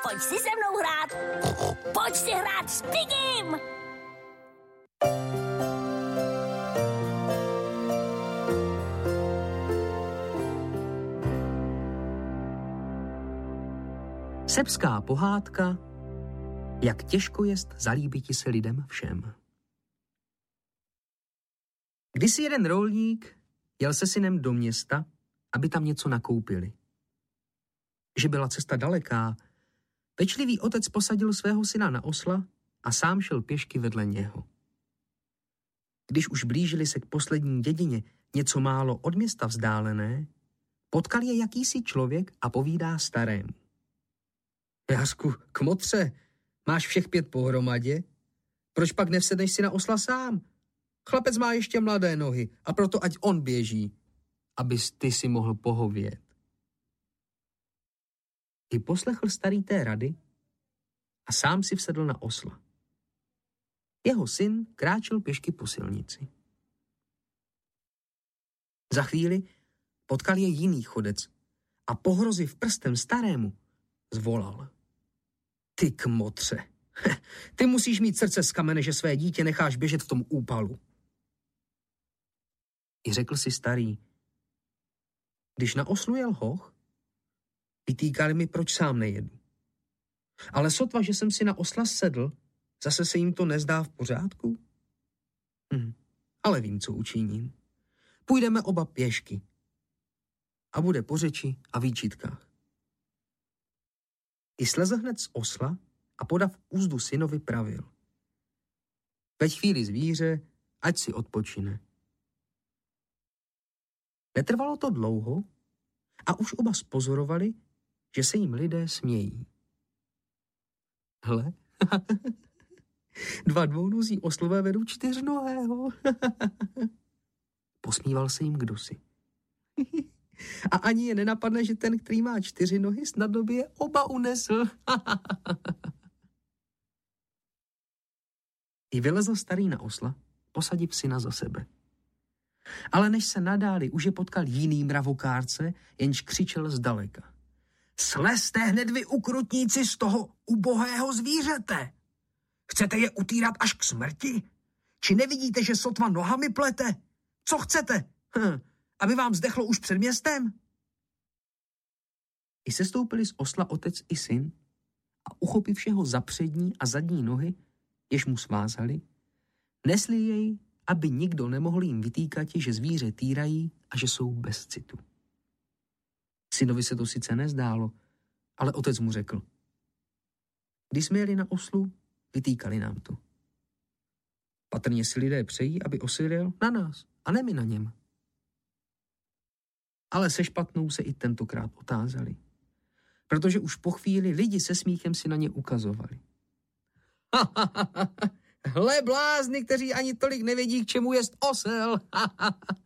Pojď si se mnou hrát. Pojď si hrát s Pigim. Srbská pohádka, jak těžko jest zalíbiti se lidem všem. Kdysi jeden rolník jel se synem do města, aby tam něco nakoupili. Že byla cesta daleká, pečlivý otec posadil svého syna na osla a sám šel pěšky vedle něho. Když už blížili se k poslední dědině, něco málo od města vzdálené, potkal je jakýsi člověk a povídá starému. Jásku, kmotře, máš všech 5 pohromadě? Proč pak nevsedneš si na osla sám? Chlapec má ještě mladé nohy a proto ať on běží, abys ty si mohl pohovět. I poslechl starý té rady a sám si vsedl na osla. Jeho syn kráčel pěšky po silnici. Za chvíli potkal je jiný chodec a pohroziv prstem starému zvolal. Ty kmotře, ty musíš mít srdce z kamene, že své dítě necháš běžet v tom úpalu. I řekl si starý, když na oslu jel hoch, vytýkali mi, proč sám nejedu. Ale sotva, že jsem si na osla sedl, zase se jim to nezdá v pořádku? Ale vím, co učiním. Půjdeme oba pěšky. A bude po řeči a výčitkách. I slezl hned z osla a podav úzdu synovi pravil. Veď chvíli zvíře, ať si odpočine. Netrvalo to dlouho a už oba spozorovali, že se jim lidé smějí. Hle, 2 dvounozí oslové vedou 4nohého. Posmíval se jim kdosi. A ani je nenapadne, že ten, který má 4 nohy, snadno by je oba unesl. I vylezl starý na osla, posadiv syna za sebe. Ale než se nadáli, už je potkal jiný mravokárce, jenž křičel zdaleka. Slezte hned vy ukrutníci z toho ubohého zvířete! Chcete je utírat až k smrti? Či nevidíte, že sotva nohami plete? Co chcete? Aby vám zdechlo už před městem? I sestoupili z osla otec i syn a uchopivši ho za přední a zadní nohy, jež mu svázali, nesli jej, aby nikdo nemohl jim vytýkat, že zvíře týrají a že jsou bez citu. Synovi se to sice nezdálo, ale otec mu řekl. Když jsme jeli na oslu, vytýkali nám to. Patrně si lidé přejí, aby osel jel na nás a ne my na něm. Ale se špatnou se i tentokrát otázali, protože už po chvíli lidi se smíchem si na ně ukazovali. Hle blázni, kteří ani tolik nevědí, k čemu jest osel.